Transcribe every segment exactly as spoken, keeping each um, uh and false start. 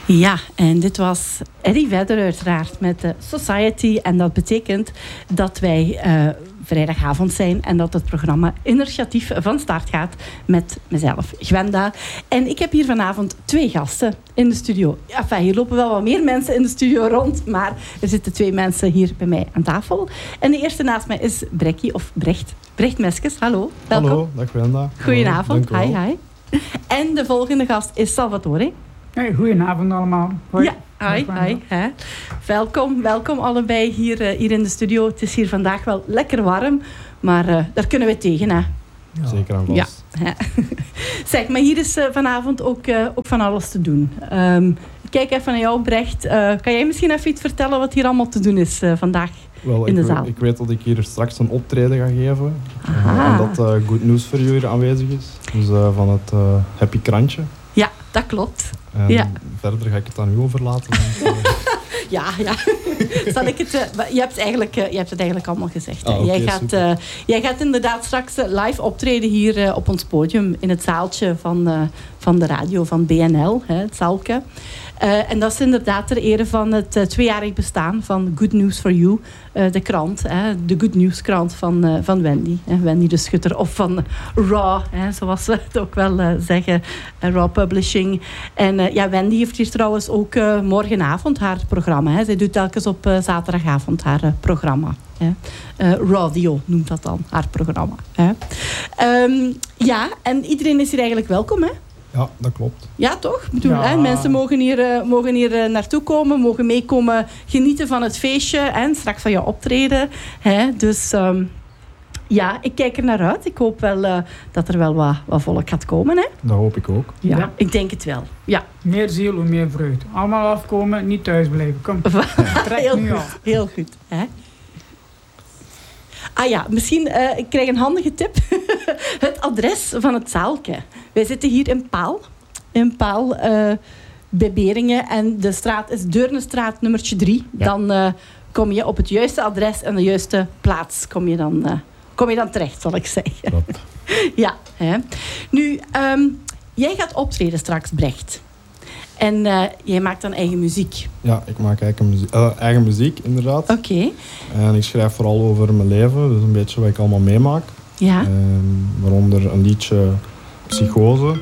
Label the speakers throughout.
Speaker 1: Ja, en dit was Eddie Vedder uiteraard met de Society. En dat betekent dat wij uh, vrijdagavond zijn en dat het programma Initiatief van start gaat met mezelf, Gwenda. En ik heb hier vanavond twee gasten in de studio. Enfin, hier lopen wel wat meer mensen in de studio rond, maar er zitten twee mensen hier bij mij aan tafel. En de eerste naast mij is Brekkie, of Brecht. Brecht Meskes, hallo. Welkom.
Speaker 2: Hallo, dag Gwenda.
Speaker 1: Goedenavond,
Speaker 2: Hallo,
Speaker 1: hi, hi. En de volgende gast is Salvatore.
Speaker 3: Hey, goedenavond allemaal. Hoi.
Speaker 1: Ja, hi, hi. Hè. Welkom, welkom allebei hier, uh, hier in de studio. Het is hier vandaag wel lekker warm, maar uh, daar kunnen we tegen, hè.
Speaker 2: Ja. Zeker aan vast.
Speaker 1: Ja. Zeg, maar hier is uh, vanavond ook, uh, ook van alles te doen. Um, kijk even naar jou, Brecht. Uh, kan jij misschien even iets vertellen wat hier allemaal te doen is uh, vandaag?
Speaker 2: Wel,
Speaker 1: in de
Speaker 2: ik,
Speaker 1: zaal.
Speaker 2: ik weet dat ik hier straks een optreden ga geven. Uh, en dat uh, Good News for You hier aanwezig is. Dus uh, van het uh, Happy Krantje.
Speaker 1: Ja, dat klopt.
Speaker 2: En
Speaker 1: ja.
Speaker 2: verder ga ik het aan u overlaten.
Speaker 1: ja, ja. Zal ik het, uh, je, hebt eigenlijk, uh, je hebt het eigenlijk allemaal gezegd.
Speaker 2: Ah, okay,
Speaker 1: jij, gaat, uh, jij gaat inderdaad straks uh, live optreden hier uh, op ons podium. In het zaaltje van, uh, van de radio van B N L, hè, het zaalke. Uh, en dat is inderdaad ter ere van het uh, tweejarig bestaan van Good News for You. Uh, de krant, hè, de Good News krant van, uh, van Wendy. Hè, Wendy de Schutter. Of van Raw, hè, zoals we het ook wel uh, zeggen. Uh, Raw Publishing. En uh, ja, Wendy heeft hier trouwens ook uh, morgenavond haar programma. Hè. Zij doet telkens op uh, zaterdagavond haar uh, programma. Hè. Uh, Radio noemt dat dan, haar programma. Hè. Um, ja, en iedereen is hier eigenlijk welkom, hè?
Speaker 2: Ja, dat klopt.
Speaker 1: Ja, toch? Ik bedoel,
Speaker 3: Ja.
Speaker 1: hè, mensen mogen hier, uh, mogen hier uh, naartoe komen, mogen meekomen, genieten van het feestje en straks van jouw optreden. Hè. Dus um, ja, ik kijk er naar uit. Ik hoop wel uh, dat er wel wat, wat volk gaat komen. Hè.
Speaker 2: Dat hoop ik ook.
Speaker 1: Ja,
Speaker 3: Ja.
Speaker 1: ik denk het wel. Ja.
Speaker 3: Meer ziel, hoe meer vreugde. Allemaal afkomen, niet thuis blijven. Kom, trek
Speaker 1: heel
Speaker 3: nu
Speaker 1: goed,
Speaker 3: af.
Speaker 1: heel goed. Hè. Ah ja, misschien, uh, ik krijg een handige tip. Het adres van het zaalke. Wij zitten hier in Paal. In Paal, uh, bij Beringen. En de straat is Deurnenstraat nummertje drie.
Speaker 2: Ja.
Speaker 1: Dan uh, kom je op het juiste adres en de juiste plaats kom je dan, uh, kom je dan terecht, zal ik zeggen.
Speaker 2: Klopt.
Speaker 1: Ja, hè. Nu, um, jij gaat optreden straks, Brecht. En uh, jij maakt dan eigen muziek.
Speaker 2: Ja, ik maak eigen muziek, uh, eigen muziek inderdaad.
Speaker 1: Oké. Okay.
Speaker 2: En ik schrijf vooral over mijn leven. Dus een beetje wat ik allemaal meemaak.
Speaker 1: Ja.
Speaker 2: En waaronder een liedje Psychose.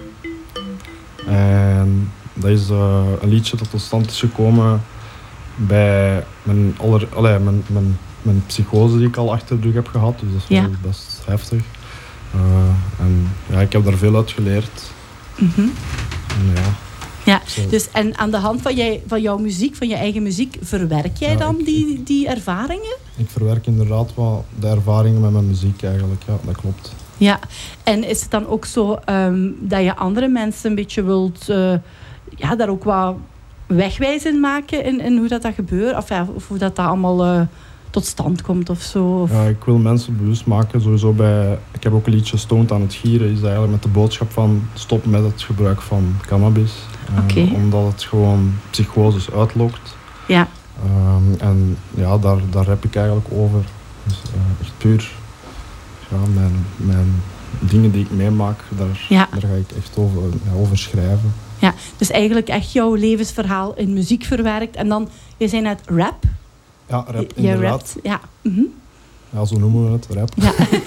Speaker 2: En dat is uh, een liedje dat tot stand is gekomen bij mijn, aller, allee, mijn, mijn, mijn psychose die ik al achter de rug heb gehad. Dus dat is
Speaker 1: ja.
Speaker 2: wel best heftig. Uh, en ja, ik heb daar veel uit geleerd.
Speaker 1: Mm-hmm.
Speaker 2: En ja,
Speaker 1: ja, dus en aan de hand van, jij, van jouw muziek, van je eigen muziek, verwerk jij ja, dan ik, die, die ervaringen?
Speaker 2: Ik verwerk inderdaad wat de ervaringen met mijn muziek eigenlijk, ja, dat klopt.
Speaker 1: Ja, en is het dan ook zo um, dat je andere mensen een beetje wilt, uh, ja, daar ook wat wegwijs in maken in, in hoe dat, dat gebeurt? Of, ja, of hoe dat, dat allemaal uh, tot stand komt of zo? Of...
Speaker 2: Ja, ik wil mensen bewust maken, sowieso bij... Ik heb ook een liedje Stoned aan het gieren, is eigenlijk met de boodschap van stop met het gebruik van cannabis.
Speaker 1: Okay.
Speaker 2: Uh, omdat het gewoon psychoses uitlokt.
Speaker 1: Ja.
Speaker 2: Um, en ja, daar, daar heb ik eigenlijk over. Dus uh, echt puur ja, mijn, mijn dingen die ik meemaak, daar,
Speaker 1: ja.
Speaker 2: daar ga ik echt over, ja, over schrijven.
Speaker 1: Ja, dus eigenlijk echt jouw levensverhaal in muziek verwerkt. En dan, je zei net rap.
Speaker 2: Ja, rap
Speaker 1: je, je
Speaker 2: inderdaad.
Speaker 1: Rapt, ja. Mm-hmm.
Speaker 2: Ja, zo noemen we het, rap.
Speaker 1: Ja,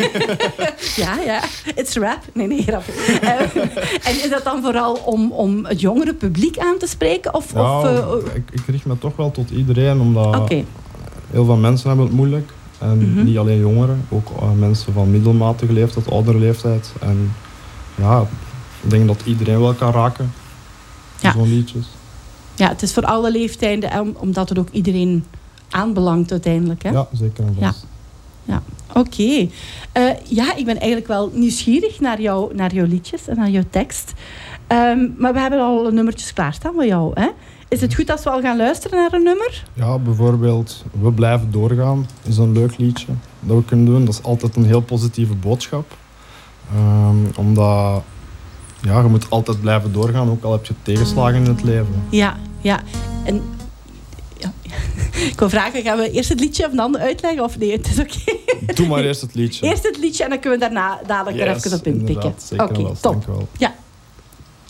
Speaker 1: ja, ja. It's rap. Nee, nee, rap. Uh, en is dat dan vooral om, om het jongere publiek aan te spreken? Of,
Speaker 2: ja,
Speaker 1: of, uh,
Speaker 2: ik, ik richt me toch wel tot iedereen, omdat
Speaker 1: okay.
Speaker 2: heel veel mensen hebben het moeilijk. En
Speaker 1: mm-hmm.
Speaker 2: niet alleen jongeren, ook uh, mensen van middelmatige leeftijd, oudere leeftijd. En ja, ik denk dat iedereen wel kan raken.
Speaker 1: Ja.
Speaker 2: Zo'n liedjes.
Speaker 1: Ja, het is voor alle leeftijden, omdat het ook iedereen aanbelangt uiteindelijk. Hè?
Speaker 2: Ja, zeker en vast.
Speaker 1: Ja. Ja, oké. Okay. Uh, ja, ik ben eigenlijk wel nieuwsgierig naar, jou, naar jouw liedjes en naar jouw tekst. Um, maar we hebben al nummertjes klaarstaan voor jou. Hè? Is het goed als we al gaan luisteren naar een nummer?
Speaker 2: Ja, bijvoorbeeld We blijven doorgaan is een leuk liedje dat we kunnen doen. Dat is altijd een heel positieve boodschap. Um, omdat ja, je moet altijd blijven doorgaan, ook al heb je tegenslagen in het leven.
Speaker 1: Ja, ja. En... Ja. Ik wil vragen, gaan we eerst het liedje of dan uitleggen? Of nee, het is oké. Okay.
Speaker 2: Doe maar eerst het liedje.
Speaker 1: Eerst het liedje en dan kunnen we daarna dadelijk
Speaker 2: yes,
Speaker 1: er even op inpikken.
Speaker 2: Oké, okay,
Speaker 1: top. Ja.